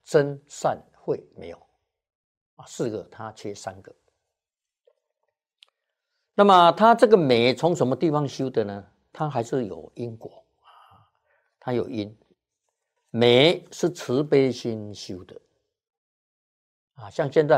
真善慧没有啊，4个他缺3个。那么他这个美从什么地方修的呢？他还是有因果啊，他有因。美是慈悲心修的啊，像现在